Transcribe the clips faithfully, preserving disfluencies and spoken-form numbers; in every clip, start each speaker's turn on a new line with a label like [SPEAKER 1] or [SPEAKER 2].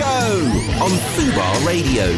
[SPEAKER 1] Show on Fubar Radio.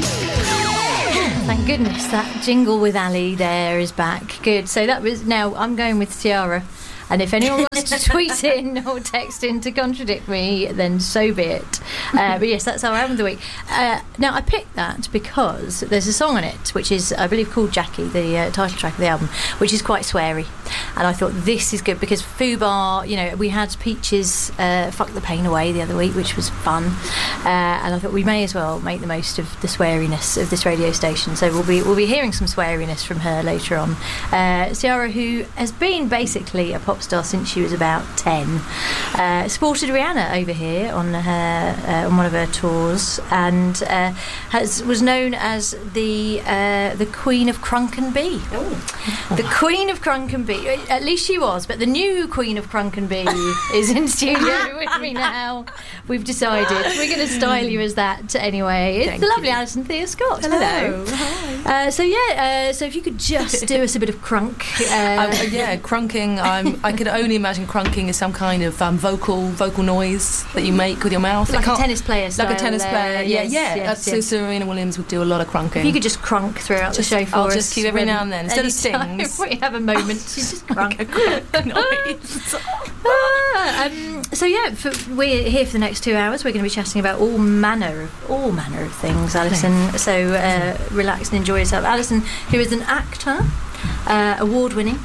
[SPEAKER 2] Thank goodness that jingle with Ali there is back. Good. So that was, now I'm going with Ciara. And if anyone wants to tweet in or text in to contradict me, then so be it. Uh, but yes, that's our album of the week. Uh, now, I picked that because there's a song on it, which is, I believe, called Jackie, the uh, title track of the album, which is quite sweary. And I thought this is good because Fubar, you know, we had Peaches uh, Fuck the Pain Away the other week, which was fun. Uh, and I thought we may as well make the most of the sweariness of this radio station. So we'll be we'll be hearing some sweariness from her later on. Uh, Ciara, who has been basically a pop star since she was about ten, uh, supported Rihanna over here on her uh, on one of her tours, and uh, has was known as the uh, the Queen of Crunk and B. Oh. The Queen of Crunk and B. At least she was, but the new Queen of Crunk and B is in studio with me now. We've decided we're going to style you as that anyway. It's
[SPEAKER 3] Thank
[SPEAKER 2] the lovely
[SPEAKER 3] you.
[SPEAKER 2] Alison Thea Scott.
[SPEAKER 3] Hello.
[SPEAKER 2] Hi. Uh, so yeah, uh, so if you could just do us a bit of crunk. Uh,
[SPEAKER 3] Um, yeah, crunking. I'm, I could only imagine crunking is some kind of um, vocal vocal noise that you make with your mouth.
[SPEAKER 2] like
[SPEAKER 3] It
[SPEAKER 2] a
[SPEAKER 3] can't-
[SPEAKER 2] tennis player
[SPEAKER 3] Like
[SPEAKER 2] style,
[SPEAKER 3] a tennis
[SPEAKER 2] uh,
[SPEAKER 3] player. Yeah,
[SPEAKER 2] yes,
[SPEAKER 3] yeah.
[SPEAKER 2] yes,
[SPEAKER 3] That's,
[SPEAKER 2] yes.
[SPEAKER 3] So Serena Williams would do a lot of crunking.
[SPEAKER 2] If you could just crunk throughout
[SPEAKER 3] Just-
[SPEAKER 2] the show for
[SPEAKER 3] I'll
[SPEAKER 2] us.
[SPEAKER 3] just keep every
[SPEAKER 2] when-
[SPEAKER 3] now and then, instead of
[SPEAKER 2] anytime
[SPEAKER 3] stings.
[SPEAKER 2] we have a moment, you just crunk.
[SPEAKER 3] noise.
[SPEAKER 2] Ah, um, so yeah, for, we're here for the next two hours. We're going to be chatting about all manner of all manner of things, Alison. So uh, relax and enjoy yourself. Alison, who is an actor, uh, award-winning.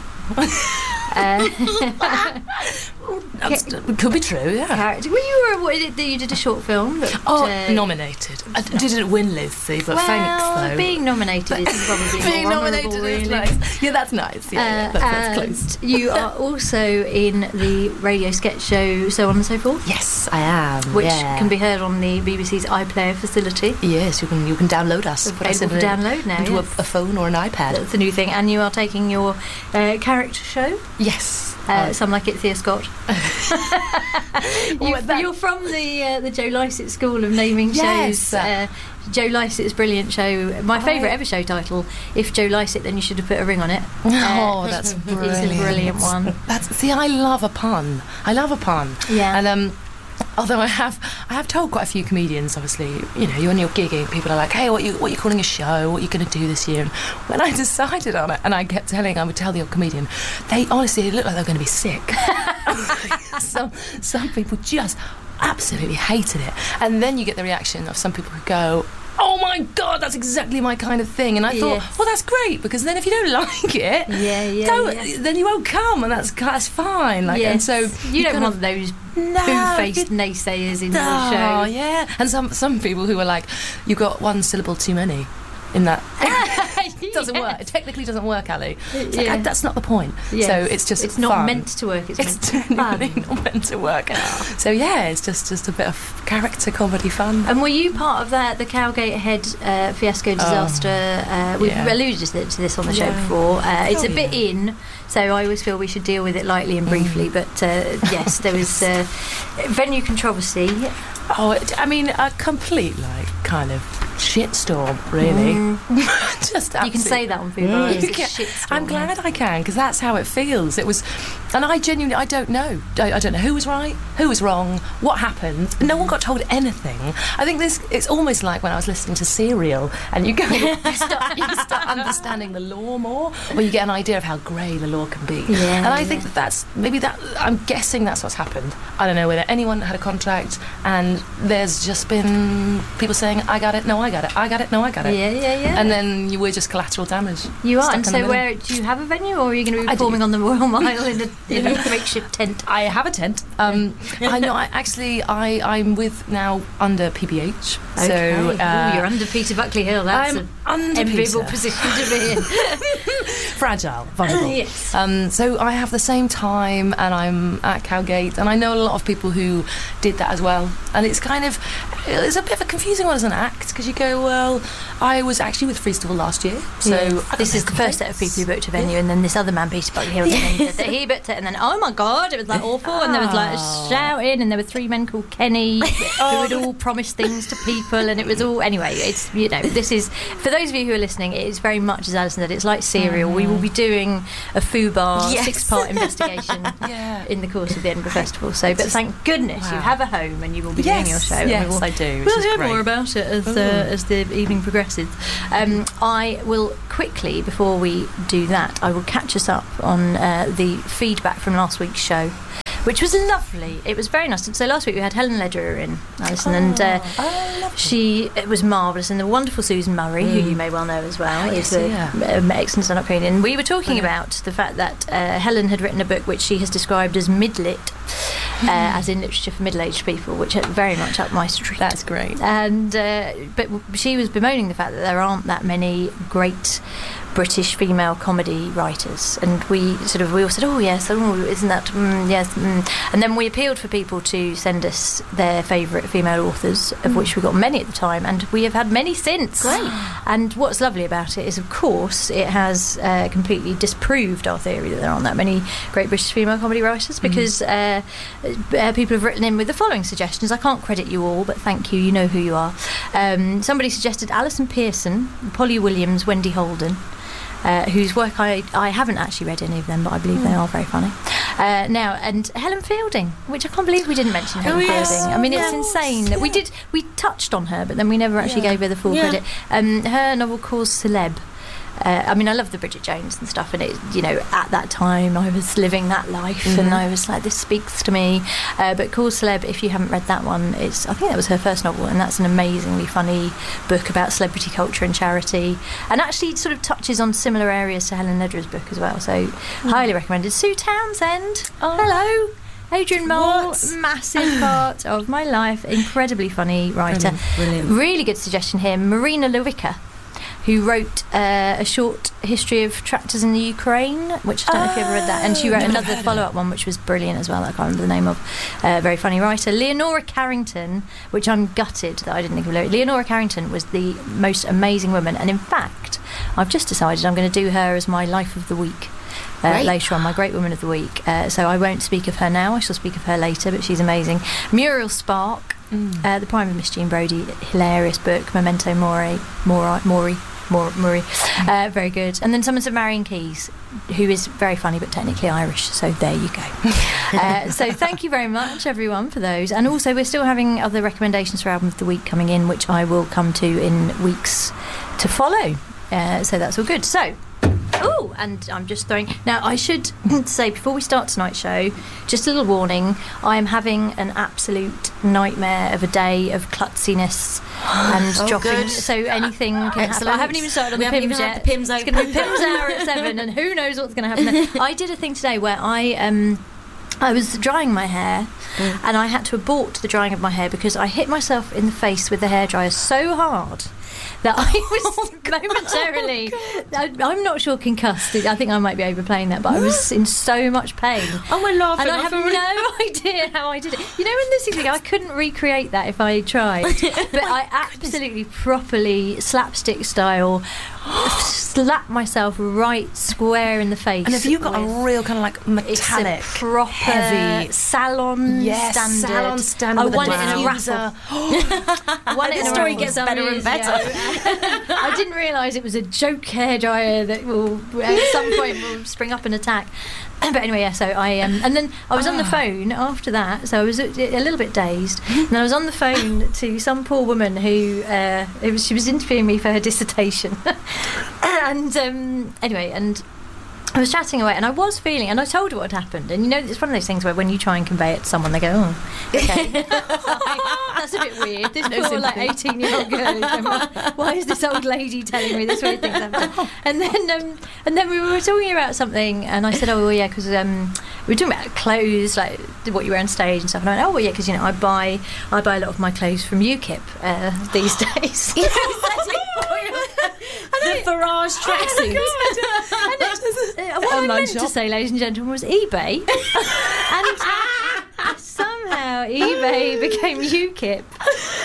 [SPEAKER 2] uh,
[SPEAKER 3] That's, it could be true, yeah.
[SPEAKER 2] character. Well, you were awarded. You did a short film. That,
[SPEAKER 3] Oh,
[SPEAKER 2] uh,
[SPEAKER 3] nominated. I didn't win, Lizzie, but
[SPEAKER 2] well,
[SPEAKER 3] thanks, though.
[SPEAKER 2] being nominated is probably
[SPEAKER 3] Being
[SPEAKER 2] more
[SPEAKER 3] nominated
[SPEAKER 2] honourable,
[SPEAKER 3] is
[SPEAKER 2] really.
[SPEAKER 3] nice. Yeah, that's nice. Yeah, yeah,
[SPEAKER 2] Uh,
[SPEAKER 3] that's, that's
[SPEAKER 2] and
[SPEAKER 3] close.
[SPEAKER 2] you are also in the radio sketch show So On and So Forth,
[SPEAKER 3] Yes, I am.
[SPEAKER 2] which
[SPEAKER 3] yeah.
[SPEAKER 2] can be heard on the B B C's iPlayer facility.
[SPEAKER 3] Yes, you can you can download us.
[SPEAKER 2] It's
[SPEAKER 3] Put us
[SPEAKER 2] available
[SPEAKER 3] in
[SPEAKER 2] for
[SPEAKER 3] a-
[SPEAKER 2] download now,
[SPEAKER 3] into
[SPEAKER 2] yes.
[SPEAKER 3] a, a phone or an iPad.
[SPEAKER 2] That's the new thing. And you are taking your uh, character show,
[SPEAKER 3] Yes.
[SPEAKER 2] uh, Some Like It Thea Scott. you,
[SPEAKER 3] What, that-
[SPEAKER 2] you're from the uh, the Joe Lycett School of Naming
[SPEAKER 3] Yes.
[SPEAKER 2] Shows. Uh, Joe Lycett's brilliant show. My favourite
[SPEAKER 3] I-
[SPEAKER 2] ever show title. If Joe Lycett, then you should have put a ring on it.
[SPEAKER 3] Oh,
[SPEAKER 2] Uh,
[SPEAKER 3] that's
[SPEAKER 2] It's
[SPEAKER 3] brilliant.
[SPEAKER 2] a brilliant one.
[SPEAKER 3] That's see, I love a pun. I love a pun.
[SPEAKER 2] Yeah.
[SPEAKER 3] And um, although I have, I have told quite a few comedians. Obviously, you know, you're when you're gigging, people are like, "Hey, what you what you calling a show? What are you going to do this year?" And when I decided on it, and I kept telling, I would tell the comedian, they honestly looked like they were going to be sick. some some people just absolutely hated it, and then you get the reaction of some people who go, "Oh my God, that's exactly my kind of thing." And I thought,
[SPEAKER 2] Yes.
[SPEAKER 3] well, that's great, because then if you don't like it,
[SPEAKER 2] Yeah, yeah,
[SPEAKER 3] don't,
[SPEAKER 2] yeah.
[SPEAKER 3] then you won't come, and that's that's fine. Like, and
[SPEAKER 2] Yes.
[SPEAKER 3] so
[SPEAKER 2] you don't
[SPEAKER 3] kind
[SPEAKER 2] want
[SPEAKER 3] of-
[SPEAKER 2] those
[SPEAKER 3] No,
[SPEAKER 2] poo-faced
[SPEAKER 3] it-
[SPEAKER 2] naysayers in your
[SPEAKER 3] Oh,
[SPEAKER 2] show.
[SPEAKER 3] yeah. And some some people who are like, "You've got one syllable too many in that." It doesn't
[SPEAKER 2] Yes.
[SPEAKER 3] work. It technically doesn't work, Ali. It's like,
[SPEAKER 2] Yeah.
[SPEAKER 3] I- that's not the point.
[SPEAKER 2] Yes.
[SPEAKER 3] So it's just
[SPEAKER 2] it's not
[SPEAKER 3] fun.
[SPEAKER 2] meant to work. It's,
[SPEAKER 3] It's
[SPEAKER 2] meant to be
[SPEAKER 3] genuinely
[SPEAKER 2] fun.
[SPEAKER 3] not meant to work. So yeah, it's just just a bit of character comedy fun.
[SPEAKER 2] And were you part of that, the Cowgate Head uh, fiasco disaster? uh, we've
[SPEAKER 3] yeah.
[SPEAKER 2] alluded to to this on the show
[SPEAKER 3] Yeah.
[SPEAKER 2] before. Uh, it's
[SPEAKER 3] Oh,
[SPEAKER 2] a bit
[SPEAKER 3] yeah.
[SPEAKER 2] in, so I always feel we should deal with it lightly and briefly. But uh, yes, there was uh, venue controversy.
[SPEAKER 3] Oh, it, I mean, a complete like kind of shitstorm, really. Just
[SPEAKER 2] You can
[SPEAKER 3] absolute-
[SPEAKER 2] say that on Food
[SPEAKER 3] Mm.
[SPEAKER 2] It's a
[SPEAKER 3] You can-
[SPEAKER 2] shitstorm,
[SPEAKER 3] I'm glad I can, because that's how it feels. It was, and I genuinely, I don't know. I, I don't know who was right, who was wrong, what happened. No one got told anything. I think this, it's almost like when I was listening to Serial, and you go, you start, you start understanding the law more, or you get an idea of how grey the law can be.
[SPEAKER 2] Yeah,
[SPEAKER 3] and I
[SPEAKER 2] yeah.
[SPEAKER 3] think that that's maybe that. I'm guessing that's what's happened. I don't know whether anyone had a contract, and there's just been people saying, "I got it, no, I got it, I got it, no, I got it."
[SPEAKER 2] Yeah, yeah, yeah.
[SPEAKER 3] And then you were just collateral damage.
[SPEAKER 2] You are,
[SPEAKER 3] stuck
[SPEAKER 2] and
[SPEAKER 3] in the
[SPEAKER 2] so
[SPEAKER 3] middle.
[SPEAKER 2] where do you have a venue, or are you going to be
[SPEAKER 3] I do.
[SPEAKER 2] performing on the Royal Mile in a, in a makeshift tent?
[SPEAKER 3] I have a tent. Um, I know. I actually, I I'm with now under P B H.
[SPEAKER 2] Okay.
[SPEAKER 3] So uh,
[SPEAKER 2] Ooh, you're under Peter Buckley Hill. That's
[SPEAKER 3] I'm
[SPEAKER 2] an
[SPEAKER 3] under
[SPEAKER 2] enviable
[SPEAKER 3] Peter.
[SPEAKER 2] position to be in.
[SPEAKER 3] Fragile, vulnerable.
[SPEAKER 2] Yes.
[SPEAKER 3] Um, so I have the same time, and I'm at Cowgate, and I know a lot of people who did that as well. And it's kind of, it's a bit of a confusing one as an act, because you go, well, I was actually with Freestival last year, so
[SPEAKER 2] Yes.
[SPEAKER 3] I got
[SPEAKER 2] this
[SPEAKER 3] no
[SPEAKER 2] is the first set of
[SPEAKER 3] complaints.
[SPEAKER 2] people who booked a venue, and then this other man, Peter Buckley Hill,
[SPEAKER 3] Yes.
[SPEAKER 2] that he booked it and then oh my god, it was like awful, and there was like
[SPEAKER 3] Oh.
[SPEAKER 2] shouting, and there were three men called Kenny who would all promise things to people, and it was all anyway. It's you know this is for those of you who are listening. It is very much as Alison said. It's like Serial. Mm. We will be doing a FUBAR
[SPEAKER 3] Yes.
[SPEAKER 2] six-part investigation
[SPEAKER 3] Yeah.
[SPEAKER 2] in the course of the Edinburgh Festival. So, but thank goodness
[SPEAKER 3] Wow.
[SPEAKER 2] you have a home and you will be
[SPEAKER 3] Yes.
[SPEAKER 2] doing your show.
[SPEAKER 3] Yes,
[SPEAKER 2] and we will,
[SPEAKER 3] I do, which
[SPEAKER 2] We'll
[SPEAKER 3] is
[SPEAKER 2] hear
[SPEAKER 3] great.
[SPEAKER 2] more about it as uh, as the evening progresses. Um, I will quickly, before we do that, I will catch us up on uh, the feedback from last week's show, which was lovely. It was very nice. So last week we had Helen Lederer in, Alison, and uh,
[SPEAKER 3] Oh,
[SPEAKER 2] she it was marvellous, and the wonderful Susan Murray, who you may well know as well,
[SPEAKER 3] Oh,
[SPEAKER 2] is
[SPEAKER 3] yes,
[SPEAKER 2] a
[SPEAKER 3] yeah.
[SPEAKER 2] um, excellent stand-up comedian. And we were talking
[SPEAKER 3] Brilliant.
[SPEAKER 2] about the fact that uh, Helen had written a book which she has described as mid-lit, uh, as in literature for middle-aged people, which are very much up my street.
[SPEAKER 3] That's great.
[SPEAKER 2] And uh, but she was bemoaning the fact that there aren't that many great British female comedy writers, and we sort of we all said, oh yes, oh isn't that mm, yes, mm. And then we appealed for people to send us their favourite female authors, of which we got many at the time, and we have had many since.
[SPEAKER 3] Great.
[SPEAKER 2] And what's lovely about it is, of course, it has uh, completely disproved our theory that there aren't that many great British female comedy writers, because uh, uh, people have written in with the following suggestions. I can't credit you all, but thank you. You know who you are. Um, somebody suggested Alison Pearson, Polly Williams, Wendy Holden. Uh, whose work I, I haven't actually read any of them, but I believe they are very funny. Uh, now, and Helen Fielding, which I can't believe we didn't mention Helen
[SPEAKER 3] Oh, yes.
[SPEAKER 2] Fielding. I mean, it's
[SPEAKER 3] Yes.
[SPEAKER 2] insane that we did. We touched on her, but then we never actually
[SPEAKER 3] Yeah.
[SPEAKER 2] gave her the full
[SPEAKER 3] Yeah.
[SPEAKER 2] credit. Um, her novel Cause Celeb. Uh, I mean, I love the Bridget Jones and stuff, and it, you know, at that time I was living that life,
[SPEAKER 3] Mm-hmm.
[SPEAKER 2] and I was like, this speaks to me. Uh, but Cause Celeb, if you haven't read that one, it's I think that was her first novel, and that's an amazingly funny book about celebrity culture and charity, and actually sort of touches on similar areas to Helen Lederer's book as well. So, highly recommended. Sue Townsend, hello. Adrian Mole,
[SPEAKER 3] What?
[SPEAKER 2] massive part of my life, incredibly funny writer.
[SPEAKER 3] Brilliant, brilliant.
[SPEAKER 2] Really good suggestion here, Marina Lewica, who wrote uh, a short history of tractors in the Ukraine, which I don't know if you ever read that. And she wrote
[SPEAKER 3] Oh, never
[SPEAKER 2] another
[SPEAKER 3] heard of
[SPEAKER 2] follow-up one, which was brilliant as well. I can't remember the name of. Uh, very funny writer. Leonora Carrington, which I'm gutted that I didn't think of. Leonora Carrington was the most amazing woman. And in fact, I've just decided I'm going to do her as my Life of the Week. Uh,
[SPEAKER 3] Great.
[SPEAKER 2] later on, my Great Woman of the Week. Uh, so I won't speak of her now. I shall speak of her later, but she's amazing. Muriel Spark,
[SPEAKER 3] Mm.
[SPEAKER 2] uh, The Prime of Miss Jean Brodie, hilarious book. Memento Mori, Mori, Mori, Mor- Murray, uh, very good. And then someone said Marion Keyes, who is very funny but technically Irish. So there you go. uh, so thank you very much, everyone, for those. And also, we're still having other recommendations for Album of the Week coming in, which I will come to in weeks to follow. Uh, so that's all good. So. Oh, and I'm just throwing... Now, I should say, before we start tonight's show, just a little warning, I am having an absolute nightmare of a day of klutziness and
[SPEAKER 4] Oh,
[SPEAKER 2] dropping.
[SPEAKER 4] good.
[SPEAKER 2] So anything can happen.
[SPEAKER 4] Excellent.
[SPEAKER 2] I haven't even started on
[SPEAKER 4] We
[SPEAKER 2] the
[SPEAKER 4] haven't
[SPEAKER 2] Pims
[SPEAKER 4] even had
[SPEAKER 2] yet.
[SPEAKER 4] the Pims
[SPEAKER 2] It's going to be
[SPEAKER 4] open.
[SPEAKER 2] Pims hour at seven, and who knows what's going to happen then. I did a thing today where I... Um, I was drying my hair,
[SPEAKER 4] Mm.
[SPEAKER 2] and I had to abort the drying of my hair because I hit myself in the face with the hairdryer so hard that I was momentarily, I, I'm not sure concussed. I think I might be overplaying that, but I was in so much pain.
[SPEAKER 4] Oh, we're laughing.
[SPEAKER 2] And I have no idea how I did it. You know, when this is like, I couldn't recreate that if I tried. But I absolutely, properly, slapstick style, slapped myself right square in the face.
[SPEAKER 3] And have you got
[SPEAKER 2] with-
[SPEAKER 3] a real kind of like
[SPEAKER 2] it's
[SPEAKER 3] metallic,
[SPEAKER 2] a proper
[SPEAKER 3] heavy
[SPEAKER 2] salon
[SPEAKER 3] Yes,
[SPEAKER 2] standard.
[SPEAKER 3] salon standard
[SPEAKER 2] I
[SPEAKER 3] with a
[SPEAKER 2] won it in a
[SPEAKER 3] diffuser.
[SPEAKER 2] raffle. I won it
[SPEAKER 4] This
[SPEAKER 2] in a
[SPEAKER 4] story
[SPEAKER 2] raffle
[SPEAKER 4] gets
[SPEAKER 2] some
[SPEAKER 4] better and
[SPEAKER 2] years
[SPEAKER 4] better.
[SPEAKER 2] ago. I didn't realise it was a joke hairdryer that will at some point will spring up and attack. But anyway, yeah. So I um, and then I was on the phone after that. So I was a, a little bit dazed, and I was on the phone to some poor woman who uh, it was, she was interviewing me for her dissertation, and um, anyway, and. I was chatting away, and I was feeling, and I told her what had happened. And you know, it's one of those things where when you try and convey it to someone, they go, "Oh, okay, that's a bit weird." This
[SPEAKER 3] No
[SPEAKER 2] poor like
[SPEAKER 3] sympathy.
[SPEAKER 2] eighteen-year-old girl. is going, "Why- Why is this old lady telling me this weird thing?" And then, um, and then we were talking about something, and I said, "Oh, well, yeah, because um, we were talking about clothes, like what you wear on stage and stuff." And I went, "Oh, well, yeah, because you know, I buy, I buy a lot of my clothes from UKIP uh, these days."
[SPEAKER 4] The Farage tracksuit.
[SPEAKER 2] And it, uh, what I
[SPEAKER 3] Online
[SPEAKER 2] meant
[SPEAKER 3] shop.
[SPEAKER 2] to say, ladies and gentlemen, was eBay. And somehow eBay became UKIP.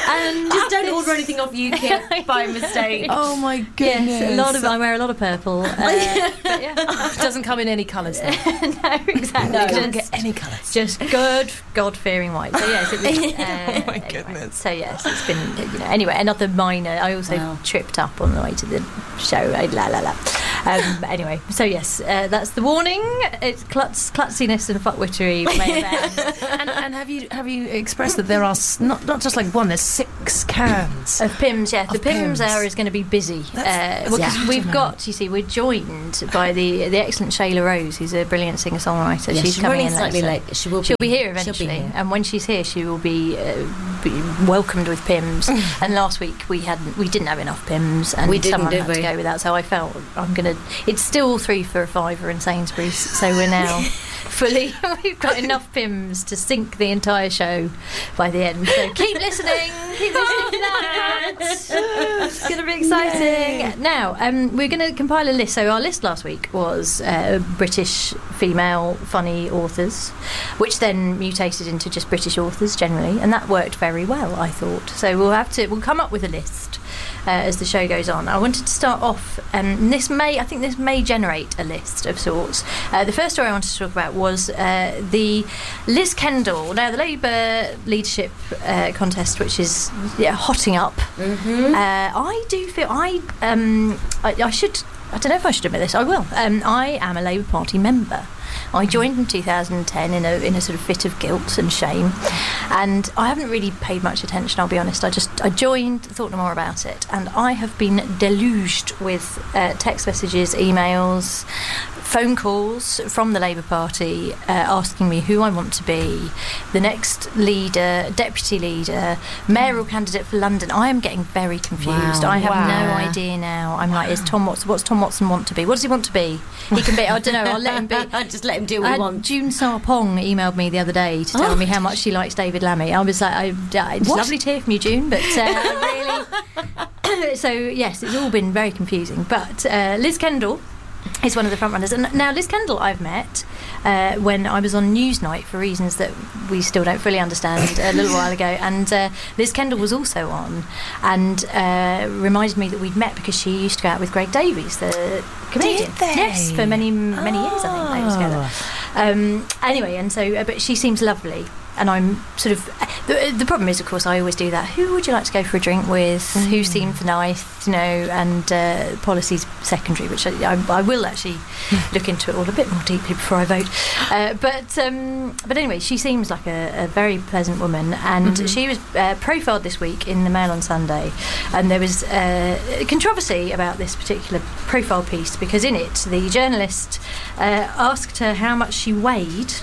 [SPEAKER 2] And
[SPEAKER 4] Just don't order anything off UKIP by mistake.
[SPEAKER 3] Oh my goodness!
[SPEAKER 2] yes, a lot of I wear a lot of purple. Uh, but yeah.
[SPEAKER 3] It doesn't come in any colours. Though.
[SPEAKER 2] no, exactly.
[SPEAKER 4] No.
[SPEAKER 3] You don't
[SPEAKER 2] Just-
[SPEAKER 3] get any colours.
[SPEAKER 2] Just good, God-fearing white. So yes, it was. Uh,
[SPEAKER 3] Oh my
[SPEAKER 2] anyway.
[SPEAKER 3] goodness.
[SPEAKER 2] So yes, it's been you know. Anyway, another minor. I also
[SPEAKER 4] Wow.
[SPEAKER 2] tripped up on the way to the show. uh, La la la. Um, anyway, so yes, uh, that's the warning. It's klutz, klutziness and fuckwittery. may abound.
[SPEAKER 3] and, and have you have you expressed that there are s- not not just like one? There's six cans.
[SPEAKER 2] Of Pims, yeah. The
[SPEAKER 3] Of
[SPEAKER 2] Pims,
[SPEAKER 3] Pims.
[SPEAKER 2] hour is going to be busy.
[SPEAKER 3] That's-
[SPEAKER 2] uh, well, 'cause
[SPEAKER 3] yeah.
[SPEAKER 2] we've got, you see, we're joined by the the excellent Shayla Rose, who's a brilliant singer-songwriter.
[SPEAKER 4] Yeah,
[SPEAKER 2] she's
[SPEAKER 4] she's
[SPEAKER 2] coming
[SPEAKER 4] running
[SPEAKER 2] in
[SPEAKER 4] slightly
[SPEAKER 2] later.
[SPEAKER 4] late. She will.
[SPEAKER 2] She'll be here
[SPEAKER 4] She'll
[SPEAKER 2] eventually,
[SPEAKER 4] be here.
[SPEAKER 2] and when she's here, she will be, uh, be welcomed with Pims. And last week we hadn't, we didn't have enough Pims, and
[SPEAKER 4] We didn't,
[SPEAKER 2] someone
[SPEAKER 4] did
[SPEAKER 2] had to
[SPEAKER 4] we?
[SPEAKER 2] go with that. So I felt I'm gonna. It's still three for a fiver in Sainsbury's, so we're now fully. We've got enough Pims to sink the entire show by the end. So keep listening. Keep listening to that. It's going to be exciting. Now, um, we're going to compile a list. So our list last week was uh, British female funny authors, which then mutated into just British authors generally, and that worked very well, I thought. So we'll have to we'll come up with a list uh, as the show goes on. I wanted to start off, um, and this may I think this may generate a list of sorts. Uh, the first story I wanted to talk about was uh, the Liz Kendall. Now, the Labour leadership uh, contest, which is yeah, hotting up.
[SPEAKER 4] Mm-hmm.
[SPEAKER 2] Uh, I do feel I um I, I should I don't know if I should admit this. I will. Um, I am a Labour Party member. I joined in two thousand ten in a in a sort of fit of guilt and shame, and I haven't really paid much attention. I'll be honest. I just I joined, thought no more about it, and I have been deluged with uh, text messages, emails, phone calls from the Labour Party uh, asking me who I want to be, the next leader, deputy leader, mayoral candidate for London. I am getting very confused.
[SPEAKER 4] Wow.
[SPEAKER 2] I have
[SPEAKER 3] Wow.
[SPEAKER 2] no idea now. I'm like, is Tom Watson? What's Tom Watson want to be? What does he want to be? He can be. I don't know. I'll let him be.
[SPEAKER 4] I just let him do what
[SPEAKER 2] Uh,
[SPEAKER 4] he wants.
[SPEAKER 2] June Sarpong emailed me the other day to tell
[SPEAKER 4] Oh.
[SPEAKER 2] me how much she likes David Lammy. I was like, I, I, it's
[SPEAKER 3] What?
[SPEAKER 2] lovely to hear from you, June, but uh, really. So yes, it's all been very confusing. But uh, Liz Kendall is one of the front runners, and now Liz Kendall I've met uh, when I was on Newsnight for reasons that we still don't fully understand a little while ago, and uh, Liz Kendall was also on and uh, reminded me that we'd met because she used to go out with Greg Davies, the comedian.
[SPEAKER 3] Did they?
[SPEAKER 2] Yes, for many many years I think they were together. Um, anyway, and so uh, but she seems lovely. And I'm sort of the, the problem is, of course, I always do that. Who would you like to go for a drink with?
[SPEAKER 3] Mm.
[SPEAKER 2] Who seems nice, you know? And uh, policy's secondary, which I, I, I will actually look into it all a bit more deeply before I vote. Uh, but um, but anyway, she seems like a, a very pleasant woman, and
[SPEAKER 3] Mhm.
[SPEAKER 2] she was uh, profiled this week in the Mail on Sunday, and there was uh, controversy about this particular profile piece because in it the journalist uh, asked her how much she weighed.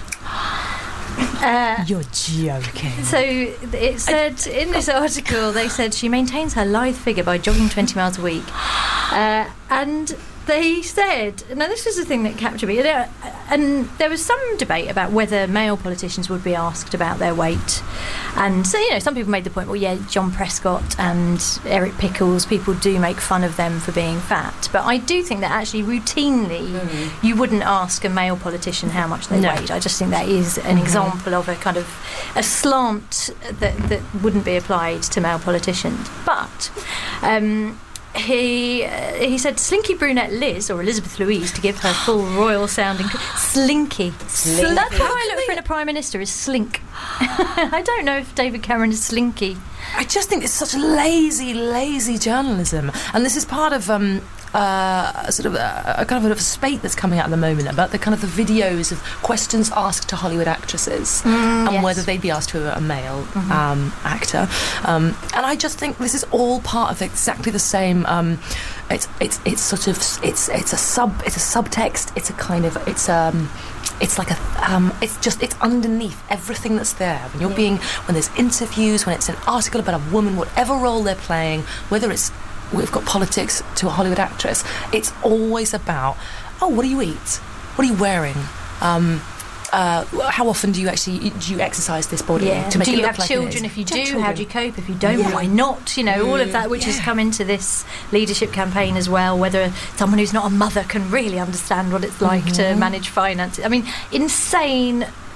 [SPEAKER 2] Uh,
[SPEAKER 3] You're joking.
[SPEAKER 2] so it said in this article, they said she maintains her lithe figure by jogging twenty miles a week, uh, and they said, now this was the thing that captured me, there, and there was some debate about whether male politicians would be asked about their weight, and so you know some people made the point, well yeah, John Prescott and Eric Pickles, people do make fun of them for being fat, but I do think that actually routinely
[SPEAKER 4] Mm.
[SPEAKER 2] you wouldn't ask a male politician how much they
[SPEAKER 3] No.
[SPEAKER 2] weighed. I just think that is an example of a kind of a slant that, that wouldn't be applied to male politicians. But um, he uh, he said Slinky Brunette Liz, or Elizabeth Louise, to give her full royal sounding. Slinky.
[SPEAKER 4] Slinky.
[SPEAKER 2] That's how I look for in a prime minister, is slink. I don't know if David Cameron is slinky.
[SPEAKER 3] I just think it's such lazy, lazy journalism, and this is part of um, uh, a sort of a, a kind of a spate that's coming out at the moment about the kind of the videos of questions asked to Hollywood actresses and
[SPEAKER 2] yes.
[SPEAKER 3] whether they'd be asked to a male um, actor. Um, and I just think this is all part of exactly the same. Um, it's it's it's sort of it's it's a sub it's a subtext. It's a kind of it's um. It's like a, um, it's just, it's underneath everything that's there. When you're
[SPEAKER 4] Yeah.
[SPEAKER 3] being, when there's interviews, when it's an article about a woman, whatever role they're playing, whether it's, we've got politics to a Hollywood actress, it's always about, oh, what do you eat? What are you wearing? Um, uh, how often do you actually, do you exercise this body to make
[SPEAKER 2] do
[SPEAKER 3] it
[SPEAKER 2] you
[SPEAKER 3] look
[SPEAKER 2] have
[SPEAKER 3] like it
[SPEAKER 2] children?
[SPEAKER 3] is?
[SPEAKER 2] If you
[SPEAKER 3] Do you
[SPEAKER 2] do,
[SPEAKER 3] have
[SPEAKER 2] how do
[SPEAKER 3] children?
[SPEAKER 2] you cope? If you don't,
[SPEAKER 3] Yeah.
[SPEAKER 2] why not? You know, all of that, which has
[SPEAKER 3] yeah.
[SPEAKER 2] come into this leadership campaign as well. Whether someone who's not a mother can really understand what it's like to manage finances. I mean, insane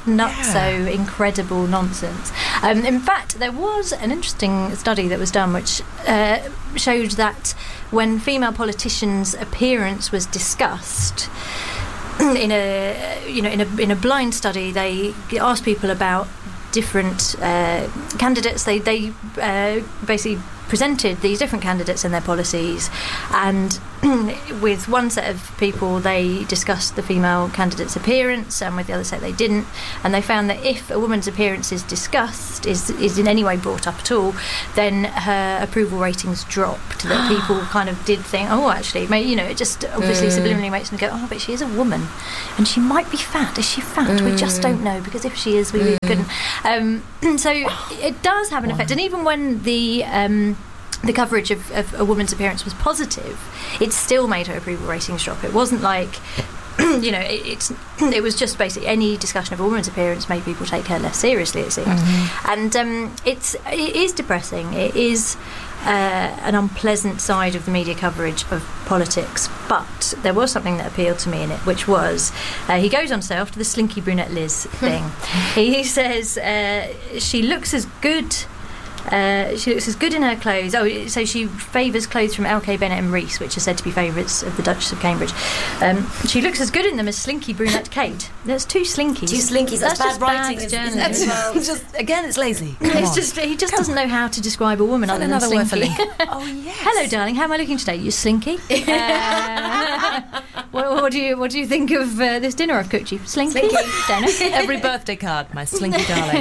[SPEAKER 2] not
[SPEAKER 3] Yeah.
[SPEAKER 2] so incredible nonsense. Um, in fact, there was an interesting study that was done which uh, showed that when female politicians' appearance was discussed, in a you know in a in a blind study, they asked people about different uh, candidates. They they uh, basically presented these different candidates and their policies, and with one set of people they discussed the female candidate's appearance, and with the other set they didn't. And they found that if a woman's appearance is discussed, is is in any way brought up at all, then her approval ratings dropped. That people kind of did think, oh, actually, may, you know, it just obviously
[SPEAKER 3] Mm.
[SPEAKER 2] subliminally makes them go, oh, but she is a woman, and she might be fat. Is she fat? We just don't know, because if she is, we, we couldn't. Um, so it does have an effect, and even when the um, the coverage of, of a woman's appearance was positive, it still made her approval ratings drop. It wasn't like, you know, it, it's it was just basically any discussion of a woman's appearance made people take her less seriously, it seemed. Mm-hmm. And um, it's it is depressing. It is uh, an unpleasant side of the media coverage of politics. But there was something that appealed to me in it, which was uh, he goes on to say, after the slinky brunette Liz thing, he, he says uh, she looks as good. Uh, she looks as good in her clothes. Oh, so she favours clothes from L K Bennett and Reese, which are said to be favourites of the Duchess of Cambridge. Um, she looks as good in them as slinky brunette Kate. There's two slinkies.
[SPEAKER 4] Two slinkies. That's,
[SPEAKER 2] just
[SPEAKER 4] bad writing.
[SPEAKER 2] bad
[SPEAKER 4] Isn't
[SPEAKER 2] journalism.
[SPEAKER 4] it, as well?
[SPEAKER 3] It's just, again, it's lazy. Come
[SPEAKER 2] It's
[SPEAKER 3] on.
[SPEAKER 2] just he just doesn't know how to describe a woman other than
[SPEAKER 3] another word for
[SPEAKER 2] slinky.
[SPEAKER 3] link. Oh, yes.
[SPEAKER 2] Hello, darling. How am I looking today? You slinky. Uh, what, what do you what do you think of uh, this dinner I've cooked you? Slinky.
[SPEAKER 4] Slinky.
[SPEAKER 2] Don't know.
[SPEAKER 3] Every birthday card, my slinky darling.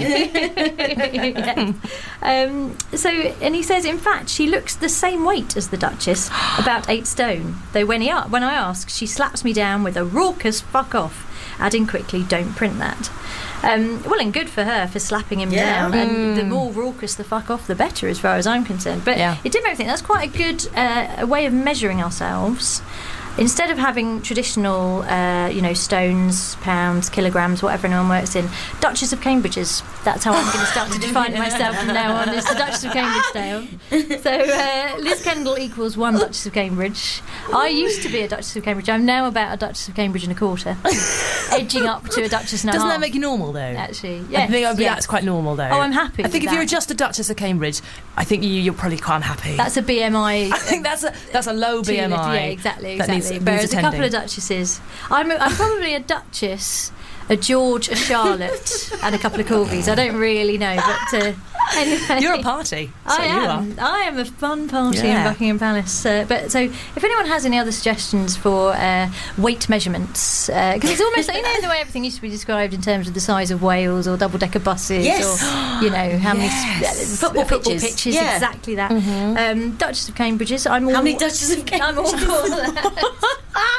[SPEAKER 2] Yes. um, so, and he says, in fact, she looks the same weight as the Duchess, about eight stone. Though when he a- when I ask, she slaps me down with a raucous "fuck off," adding quickly, "Don't print that." Um, well, and good for her for slapping him
[SPEAKER 4] Yeah.
[SPEAKER 2] down. And the more raucous the "fuck off," the better, as far as I'm concerned. But
[SPEAKER 3] Yeah.
[SPEAKER 2] it did make me think that's quite a good uh, a way of measuring ourselves. Instead of having traditional, uh, you know, stones, pounds, kilograms, whatever anyone works in, Duchess of Cambridge's. That's how I'm going to start to define myself from now on, is the Duchess of Cambridge Dale. So uh, Liz Kendall equals one Duchess of Cambridge. I used to be a Duchess of Cambridge. I'm now about a Duchess of Cambridge and a quarter, edging up to a Duchess and a
[SPEAKER 3] Doesn't
[SPEAKER 2] half.
[SPEAKER 3] that make you normal, though?
[SPEAKER 2] Actually,
[SPEAKER 3] I
[SPEAKER 2] yes,
[SPEAKER 3] think
[SPEAKER 2] yes.
[SPEAKER 3] that's quite normal, though.
[SPEAKER 2] Oh, I'm happy
[SPEAKER 3] I think
[SPEAKER 2] with
[SPEAKER 3] if you're
[SPEAKER 2] that.
[SPEAKER 3] just a Duchess of Cambridge, I think you, you're probably quite unhappy.
[SPEAKER 2] That's a B M I.
[SPEAKER 3] I think that's a that's a low B M I.
[SPEAKER 2] Yeah, exactly,
[SPEAKER 3] that
[SPEAKER 2] exactly.
[SPEAKER 3] needs- needs
[SPEAKER 2] Whereas a couple
[SPEAKER 3] attending.
[SPEAKER 2] of duchesses, I'm, a, I'm probably a duchess, a George, a Charlotte, and a couple of Corgis. I don't really know, but uh, anyway.
[SPEAKER 3] You're a party. So
[SPEAKER 2] I
[SPEAKER 3] you
[SPEAKER 2] am.
[SPEAKER 3] are.
[SPEAKER 2] I am a fun party
[SPEAKER 3] Yeah.
[SPEAKER 2] in Buckingham Palace. Uh, but so, if anyone has any other suggestions for uh, weight measurements, because it's almost like, you know, the way everything used to be described in terms of the size of whales or double-decker buses,
[SPEAKER 4] Yes.
[SPEAKER 2] or you know how many
[SPEAKER 3] Yes.
[SPEAKER 2] uh,
[SPEAKER 4] Football pitches. Yeah.
[SPEAKER 2] exactly that. Um, Duchess of Cambridge's. I'm all.
[SPEAKER 4] How many Duchesses of Cambridge?
[SPEAKER 2] I'm all for that.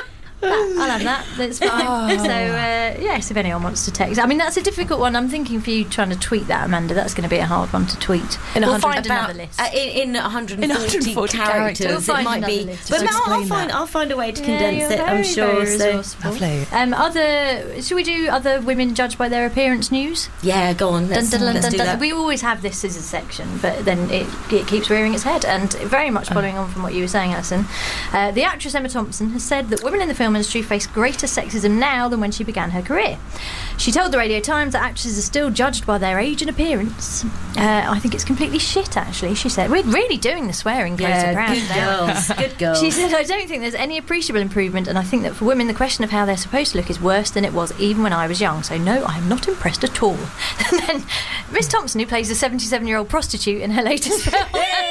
[SPEAKER 2] I'll have that. That's fine.
[SPEAKER 3] Oh.
[SPEAKER 2] So uh, yes, if anyone wants to text, I mean that's a difficult one. I'm thinking for you trying to tweet that, Amanda. That's going to be a hard one to tweet.
[SPEAKER 3] In a
[SPEAKER 2] we'll
[SPEAKER 3] hundred-
[SPEAKER 2] find
[SPEAKER 4] About,
[SPEAKER 2] another list.
[SPEAKER 4] uh, in, in one hundred forty,
[SPEAKER 3] In one hundred forty
[SPEAKER 4] characters,
[SPEAKER 3] characters.
[SPEAKER 2] We'll
[SPEAKER 4] it
[SPEAKER 2] find
[SPEAKER 4] might
[SPEAKER 2] another
[SPEAKER 4] be.
[SPEAKER 2] list.
[SPEAKER 4] But
[SPEAKER 3] Just
[SPEAKER 4] now I'll
[SPEAKER 3] explain
[SPEAKER 4] find
[SPEAKER 3] that.
[SPEAKER 4] I'll find a way to
[SPEAKER 2] Yeah,
[SPEAKER 4] condense
[SPEAKER 2] you're
[SPEAKER 4] it. I'm
[SPEAKER 2] very,
[SPEAKER 4] sure.
[SPEAKER 2] very
[SPEAKER 4] So
[SPEAKER 2] resourceful.
[SPEAKER 3] Lovely.
[SPEAKER 2] Um, other, should we do other women judged by their appearance news?
[SPEAKER 4] yeah, go on. Let's,
[SPEAKER 2] Dun, dun, dun,
[SPEAKER 4] let's
[SPEAKER 2] dun,
[SPEAKER 4] do
[SPEAKER 2] dun.
[SPEAKER 4] that.
[SPEAKER 2] We always have this as a section, but then it, it keeps rearing its head. And very much following on from what you were saying, Alison, uh, the actress Emma Thompson has said that women in the film industry face greater sexism now than when she began her career. She told the Radio Times that actresses are still judged by their age and appearance. Uh, I think it's completely shit, actually, she said. We're really doing the swearing close and
[SPEAKER 4] Yeah,
[SPEAKER 2] proud
[SPEAKER 4] good
[SPEAKER 2] now.
[SPEAKER 4] girls. Good girls.
[SPEAKER 2] She said, I don't think there's any appreciable improvement, and I think that for women the question of how they're supposed to look is worse than it was even when I was young, so no, I am not impressed at all. And then Miss Thompson, who plays a seventy-seven-year-old prostitute in her latest film.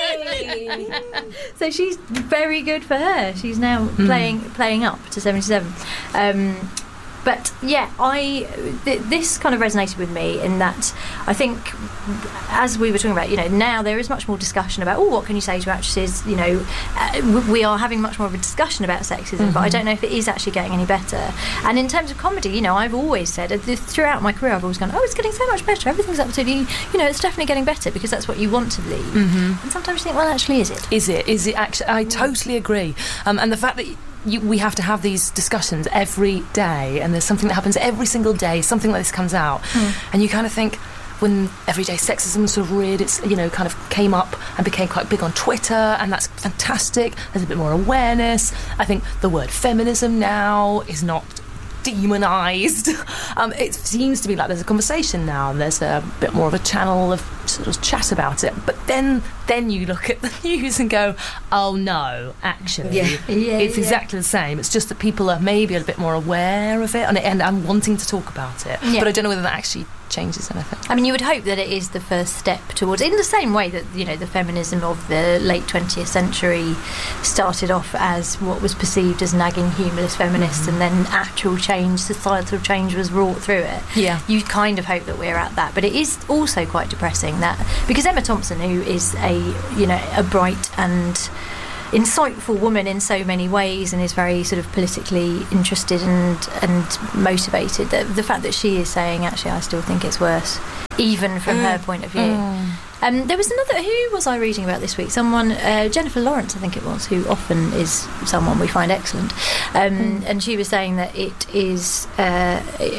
[SPEAKER 2] So she's very good for her. She's now playing playing up to seventy-seven. Um, But yeah, I th- this kind of resonated with me in that I think, as we were talking about, you know, now there is much more discussion about, oh, what can you say to actresses? You know, uh, w- we are having much more of a discussion about sexism, mm-hmm. but I don't know if it is actually getting any better. And in terms of comedy, you know, I've always said, uh, th- throughout my career, I've always gone, oh, it's getting so much better. Everything's absolutely, you know, it's definitely getting better because that's what you want to believe. Mm-hmm. And sometimes you think, well, actually, is it?
[SPEAKER 3] Is it? Is it actually? I totally agree. Um, and the fact that you, we have to have these discussions every day, and there's something that happens every single day, something like this comes out, mm. and you kind of think, when everyday sexism sort of reared its, you know, kind of came up and became quite big on Twitter, and that's fantastic. There's a bit more awareness. I think the word feminism now is not demonised. Um, it seems to be like there's a conversation now, and there's a bit more of a channel of sort of chat about it. But then, then you look at the news and go, "Oh no, actually,
[SPEAKER 4] Yeah.
[SPEAKER 2] Yeah,
[SPEAKER 3] it's
[SPEAKER 2] yeah.
[SPEAKER 3] exactly the same. It's just that people are maybe a bit more aware of it, and, and, and wanting to talk about it.
[SPEAKER 2] Yeah.
[SPEAKER 3] But I don't know whether that actually changes anything."
[SPEAKER 2] I mean, you would hope that it is the first step towards, in the same way that, you know, the feminism of the late twentieth century started off as what was perceived as nagging humorless feminists, and then actual change, societal change was wrought through it.
[SPEAKER 3] Yeah.
[SPEAKER 2] You kind of hope that we're at that, but it is also quite depressing that, because Emma Thompson, who is a, you know, a bright and insightful woman in so many ways and is very sort of politically interested and and motivated, the, the fact that she is saying, actually, I still think it's worse, even from
[SPEAKER 4] Mm.
[SPEAKER 2] her point of view. Um, there was another, who was I reading about this week? Someone, uh, Jennifer Lawrence, I think it was, who often is someone we find excellent. Um, And she was saying that it is, uh,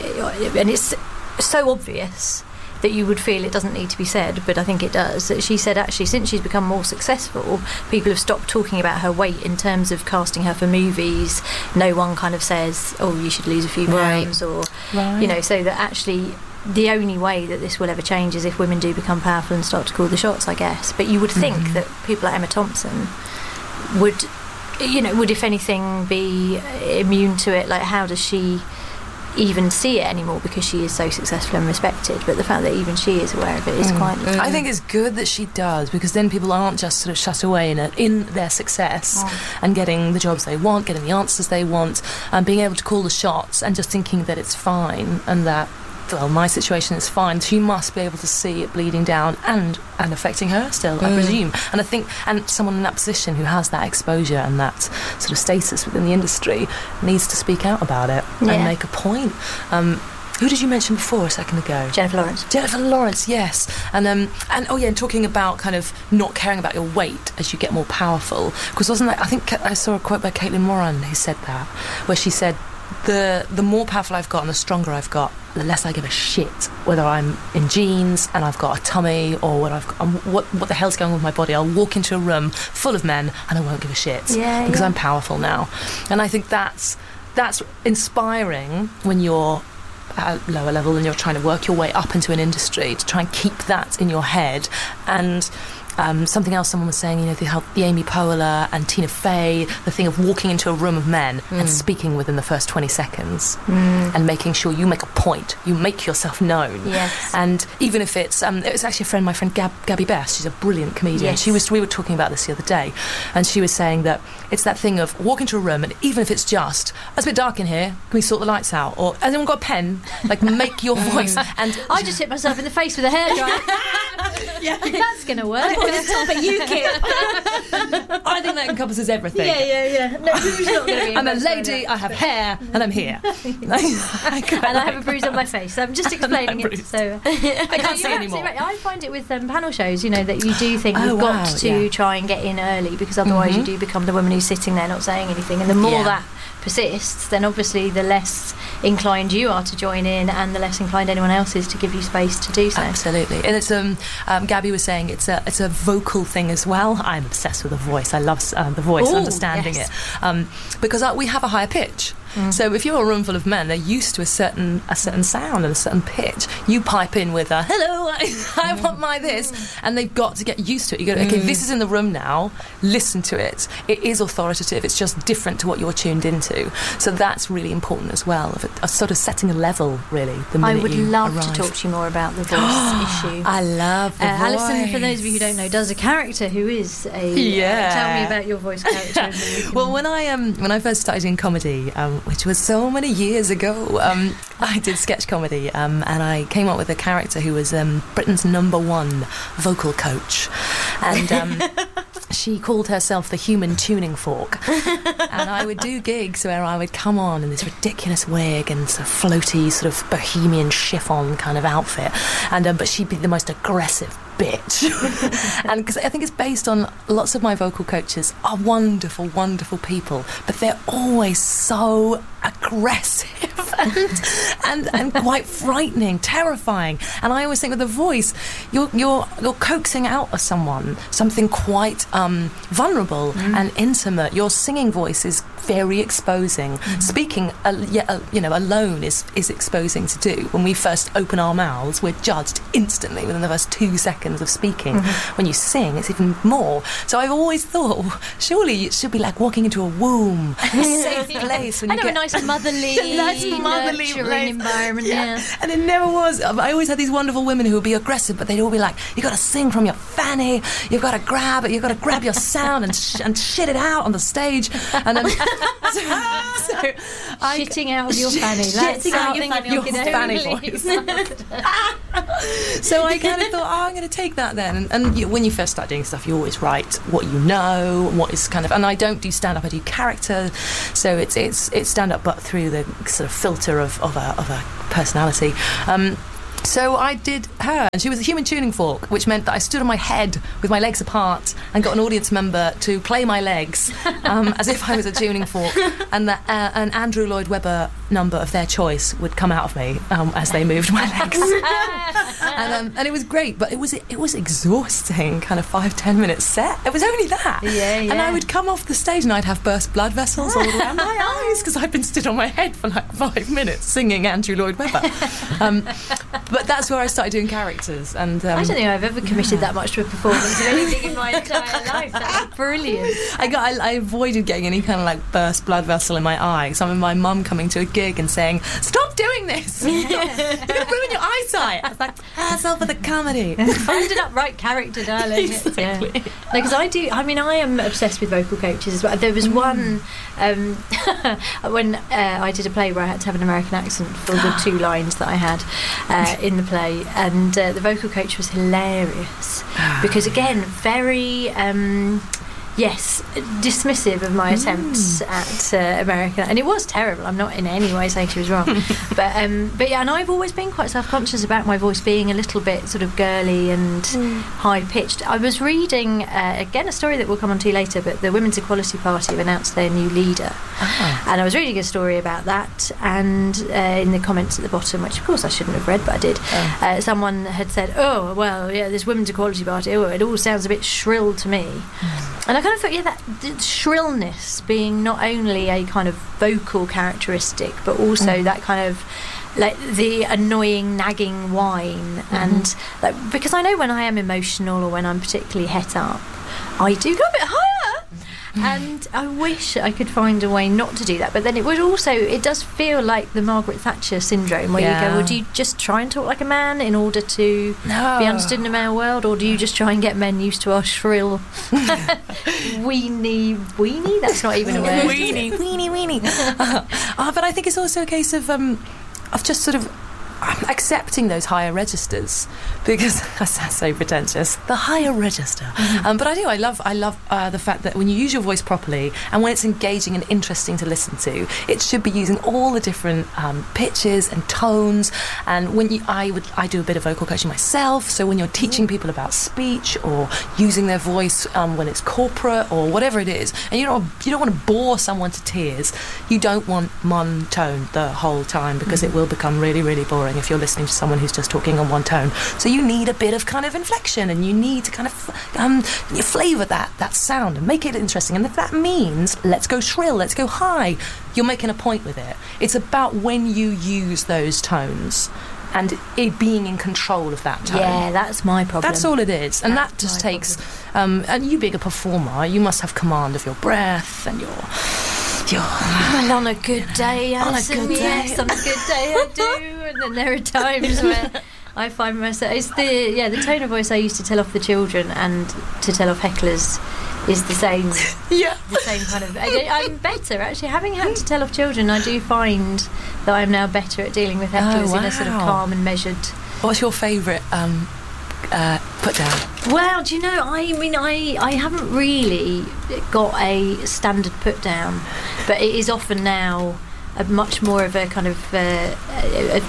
[SPEAKER 2] and it's so obvious that you would feel it doesn't need to be said, but I think it does. That she said, actually, since she's become more successful, people have stopped talking about her weight in terms of casting her for movies. No one kind of says, oh, you should lose a few
[SPEAKER 4] Right.
[SPEAKER 2] pounds, or,
[SPEAKER 3] Right.
[SPEAKER 2] you know, so that actually the only way that this will ever change is if women do become powerful and start to call the shots, I guess. But you would think
[SPEAKER 3] Mm-hmm.
[SPEAKER 2] that people like Emma Thompson would, you know, would, if anything, be immune to it. Like, how does she even see it anymore, because she is so successful and respected? But the fact that even she is aware of it is quite...
[SPEAKER 3] I think it's good that she does, because then people aren't just sort of shut away in, a, in their success and getting the jobs they want, getting the answers they want, and being able to call the shots and just thinking that it's fine and that, well, my situation is fine. She must be able to see it bleeding down and, and affecting her still, I presume. And I think, and someone in that position who has that exposure and that sort of status within the industry needs to speak out about it
[SPEAKER 2] Yeah.
[SPEAKER 3] and make a point. Um, who did you mention before a second ago?
[SPEAKER 2] Jennifer Lawrence.
[SPEAKER 3] Jennifer Lawrence, yes. And um, and oh yeah, and talking about kind of not caring about your weight as you get more powerful. Because wasn't that, I think I saw a quote by Caitlin Moran who said that, where she said, the the more powerful I've got and the stronger I've got, the less I give a shit whether I'm in jeans and I've got a tummy, or what I've got, um, what what the hell's going on with my body. I'll walk into a room full of men and I won't give a shit,
[SPEAKER 2] Yeah,
[SPEAKER 3] because
[SPEAKER 2] yeah.
[SPEAKER 3] I'm powerful now. And I think that's that's inspiring when you're at a lower level and you're trying to work your way up into an industry, to try and keep that in your head. And um, something else someone was saying, you know, the, how the Amy Poehler and Tina Fey, the thing of walking into a room of men and speaking within the first twenty seconds and making sure you make a point, you make yourself known.
[SPEAKER 2] Yes.
[SPEAKER 3] And even if it's, um, it was actually a friend, my friend Gab, Gabby Best, she's a brilliant comedian.
[SPEAKER 2] Yes.
[SPEAKER 3] She was, we were talking about this the other day, and she was saying that it's that thing of walk into a room, and even if it's just, it's a bit dark in here, can we sort the lights out? Or, has anyone got a pen? Like, make your voice. And
[SPEAKER 2] I just hit myself in the face with a hairdryer. Yeah, that's going to work.
[SPEAKER 4] Or the top of UKIP.
[SPEAKER 3] I think that encompasses everything.
[SPEAKER 2] Yeah, yeah, yeah. No, who's not going to be?
[SPEAKER 3] I'm a
[SPEAKER 2] impressed by
[SPEAKER 3] lady,
[SPEAKER 2] that?
[SPEAKER 3] I have hair, and I'm here.
[SPEAKER 2] And I have a bruise on my face. I'm just explaining it.
[SPEAKER 3] bruised.
[SPEAKER 2] So
[SPEAKER 3] I
[SPEAKER 2] No,
[SPEAKER 3] can't
[SPEAKER 2] you're
[SPEAKER 3] see
[SPEAKER 2] absolutely
[SPEAKER 3] anymore.
[SPEAKER 2] right. I find it with um, panel shows, you know, that you do think
[SPEAKER 3] Oh,
[SPEAKER 2] you've got
[SPEAKER 3] wow,
[SPEAKER 2] to
[SPEAKER 3] yeah.
[SPEAKER 2] try and get in early, because otherwise
[SPEAKER 3] Mhm.
[SPEAKER 2] you do become the woman who's sitting there not saying anything. And the more
[SPEAKER 3] Yeah.
[SPEAKER 2] that persists, then obviously the less inclined you are to join in, and the less inclined anyone else is to give you space to do so.
[SPEAKER 3] Absolutely, and it's um, um, Gabby was saying it's a it's a vocal thing as well. I'm obsessed with the voice. I love uh, the voice,
[SPEAKER 2] Ooh,
[SPEAKER 3] understanding
[SPEAKER 2] yes.
[SPEAKER 3] it, um, because uh, we have a higher pitch. So if you're a room full of men, they're used to a certain a certain sound and a certain pitch. You pipe in with a hello, I, I want my this, and they've got to get used to it. You go, okay, this is in the room now. Listen to it. It is authoritative. It's just different to what you're tuned into. So that's really important as well. Of, a, of sort of setting a level, really. The
[SPEAKER 2] I
[SPEAKER 3] minute
[SPEAKER 2] would
[SPEAKER 3] you
[SPEAKER 2] love
[SPEAKER 3] arrive.
[SPEAKER 2] to talk to you more about the voice issue.
[SPEAKER 3] I love the
[SPEAKER 2] Uh,
[SPEAKER 3] voice.
[SPEAKER 2] Alison, for those of you who don't know, does a character who is a.
[SPEAKER 3] Yeah.
[SPEAKER 2] Uh, tell me about your voice character. and then we can-
[SPEAKER 3] Well, when I um when I first started in comedy, um, which was so many years ago, um, I did sketch comedy, um, and I came up with a character who was um, Britain's number one vocal coach, and um, she called herself the human tuning fork. And I would do gigs where I would come on in this ridiculous wig and sort of floaty, sort of bohemian chiffon kind of outfit, and um, but she'd be the most aggressive bitch. And because I think it's based on lots of my vocal coaches are wonderful, wonderful people, but they're always so aggressive and, and and quite frightening, terrifying. And I always think with the voice, you're you're you're coaxing out of someone something quite um, vulnerable mm. and intimate. Your singing voice is very exposing. Mm. Speaking, uh, yeah, uh, you know, alone is is exposing to do. When we first open our mouths, we're judged instantly within the first two seconds of speaking. Mm-hmm. When you sing, it's even more. So I've always thought, well, surely it should be like walking into a womb, a safe place. When
[SPEAKER 2] I
[SPEAKER 3] you
[SPEAKER 2] know,
[SPEAKER 3] get
[SPEAKER 2] a nice motherly,
[SPEAKER 3] nice motherly
[SPEAKER 2] nurturing
[SPEAKER 3] place.
[SPEAKER 2] environment.
[SPEAKER 3] Yeah.
[SPEAKER 2] Yeah.
[SPEAKER 3] And it never was. I always had these wonderful women who would be aggressive, but they'd all be like, "You got to sing from your fanny. You've got to grab it. You've got to grab your sound and sh- and shit it out on the stage." And then, so, so I,
[SPEAKER 2] shitting out of your fanny. That's
[SPEAKER 3] shitting out
[SPEAKER 2] something
[SPEAKER 3] your
[SPEAKER 2] you can
[SPEAKER 3] fanny
[SPEAKER 2] only-
[SPEAKER 3] voice. So I kind of thought, oh, I'm going to take that then. And, and you, when you first start doing stuff, you always write what you know, what is kind of. And I don't do stand up; I do character. So it's it's it's stand up, but through the sort of filter of of a of a personality. Um, So I did her, and she was a human tuning fork, which meant that I stood on my head with my legs apart and got an audience member to play my legs um, as if I was a tuning fork, and that uh, an Andrew Lloyd Webber number of their choice would come out of me um, as they moved my legs, and, um, and it was great, but it was it was exhausting, kind of five ten minute set. It was only that,
[SPEAKER 2] yeah, yeah.
[SPEAKER 3] And I would come off the stage and I'd have burst blood vessels all around my eyes because I'd been stood on my head for like five minutes singing Andrew Lloyd Webber. Um, But that's where I started doing characters. And um,
[SPEAKER 2] I don't think I've ever committed that much to a performance of anything in my entire life. That's brilliant.
[SPEAKER 3] I got I, I avoided getting any kind of like burst blood vessel in my eye. So I remember my mum coming to a gig and saying, "Stop doing this! You're going to ruin your eyesight." I was like, "Ah, it's all for the comedy."
[SPEAKER 2] I ended up right character, darling.
[SPEAKER 3] Exactly.
[SPEAKER 2] Yeah. Because I do. I mean, I am obsessed with vocal coaches as well. There was one um, when uh, I did a play where I had to have an American accent for the two lines that I had uh, in the play, and uh, the vocal coach was hilarious because, again, very. Um, Yes, dismissive of my attempts mm. at uh, American, and it was terrible. I'm not in any way saying she was wrong, but um, but yeah, and I've always been quite self-conscious about my voice being a little bit sort of girly and mm. high-pitched. I was reading uh, again a story that we'll come on to later, but the Women's Equality Party have announced their new leader, oh. and I was reading a story about that, and uh, in the comments at the bottom, which of course I shouldn't have read, but I did, oh. uh, someone had said, "Oh, well, yeah, this Women's Equality Party, oh, it all sounds a bit shrill to me," mm. and I kind of thought, yeah, that th- shrillness being not only a kind of vocal characteristic, but also mm. that kind of like the annoying nagging whine, mm-hmm. and like, because I know when I am emotional or when I'm particularly het up, I do go a bit higher. And I wish I could find a way not to do that, but then it would also, it does feel like the Margaret Thatcher syndrome, where yeah. you go, well, do you just try and talk like a man in order to
[SPEAKER 3] no.
[SPEAKER 2] be understood in a male world, or do you just try and get men used to our shrill weenie weenie? That's not even a word.
[SPEAKER 3] Weenie weenie weenie. uh, uh, but I think it's also a case of um, of just sort of accepting those higher registers, because that sounds so pretentious, the higher register. Mm-hmm. Um, but I do, I love I love uh, the fact that when you use your voice properly and when it's engaging and interesting to listen to, it should be using all the different um, pitches and tones. And when you, I would I do a bit of vocal coaching myself, so when you're teaching people about speech or using their voice um, when it's corporate or whatever it is, and you don't you don't want to bore someone to tears, you don't want monotone the whole time, because mm-hmm. it will become really really boring if you're listening to someone who's just talking on one tone. So you need a bit of kind of inflection, and you need to kind of um, flavour that that sound and make it interesting. And if that means let's go shrill, let's go high, you're making a point with it. It's about when you use those tones and it being in control of that tone.
[SPEAKER 2] Yeah, that's my problem.
[SPEAKER 3] That's all it is. And
[SPEAKER 2] that's
[SPEAKER 3] that just takes um, and you being a performer, you must have command of your breath and your
[SPEAKER 2] Well, on a good day, Alison, on a good day. Yes, on a good day I do. And then there are times where I find myself, it's the yeah the tone of voice I used to tell off the children and to tell off hecklers is the same.
[SPEAKER 3] Yeah,
[SPEAKER 2] the same kind of. I, I'm better actually. Having had to tell off children, I do find that I'm now better at dealing with hecklers oh, wow. in a sort of calm and measured.
[SPEAKER 3] What's your favourite um, uh, put down?
[SPEAKER 2] Well, do you know, I mean, I, I haven't really got a standard put down, but it is often now a much more of a kind of uh, a, a, a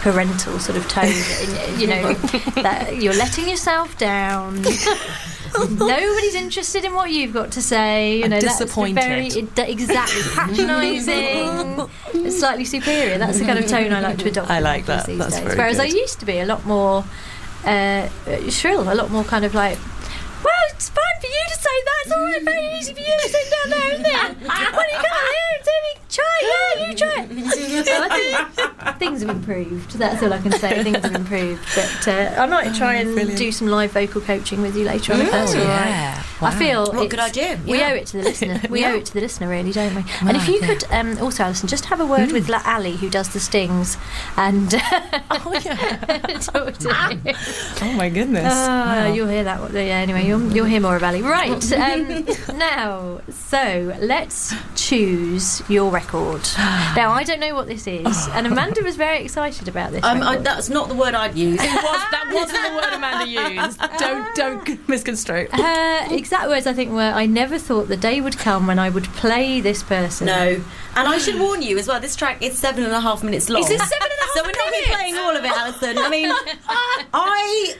[SPEAKER 2] parental sort of tone. in, you know, that you're letting yourself down. Nobody's interested in what you've got to say. You
[SPEAKER 3] I'm
[SPEAKER 2] know,
[SPEAKER 3] disappointed.
[SPEAKER 2] That's the very, exactly, patronising, slightly superior. That's the kind of tone I like to adopt.
[SPEAKER 3] I like that.
[SPEAKER 2] These
[SPEAKER 3] That's
[SPEAKER 2] days.
[SPEAKER 3] very
[SPEAKER 2] Whereas
[SPEAKER 3] good.
[SPEAKER 2] I used to be a lot more uh, shrill, a lot more kind of like, well, it's fine for you to say that. It's all right, very easy for you to sit down there, isn't it? What you got here? Try it, yeah, you try it. So I think things have improved. That's all I can say. Things have improved. But uh, I might try and
[SPEAKER 3] brilliant.
[SPEAKER 2] do some live vocal coaching with you later on. If that's
[SPEAKER 3] Oh,
[SPEAKER 2] all right.
[SPEAKER 3] yeah.
[SPEAKER 2] I feel
[SPEAKER 4] What a
[SPEAKER 2] it's-
[SPEAKER 4] good idea.
[SPEAKER 2] We
[SPEAKER 4] Yeah.
[SPEAKER 2] owe it to the listener. We
[SPEAKER 4] Yeah.
[SPEAKER 2] owe it to the listener, really, don't we? and if
[SPEAKER 3] Right,
[SPEAKER 2] you
[SPEAKER 3] yeah.
[SPEAKER 2] could um, also, Alison, just have a word with La Ali, who does the stings, and uh,
[SPEAKER 3] Oh, yeah.
[SPEAKER 2] talk to him.
[SPEAKER 3] Oh, my goodness.
[SPEAKER 2] Ah,
[SPEAKER 3] Wow.
[SPEAKER 2] You'll hear that. one- Yeah, anyway, you'll, you'll hear more of Ali. Right. Um, now, so let's choose your record. Now, I don't know what this is, and Amanda was very excited about this.
[SPEAKER 4] Um, I,
[SPEAKER 2] record.
[SPEAKER 4] that's not the word I'd use.
[SPEAKER 3] It was, that wasn't the word Amanda used. Don't don't misconstrue.
[SPEAKER 2] Her exact words, I think, were, I never thought the day would come when I would play this person.
[SPEAKER 4] No. And I should warn you as well, this track is seven and a half minutes long.
[SPEAKER 3] Is it seven and a half
[SPEAKER 4] So we're not going to be playing all of it, Alison. I mean, I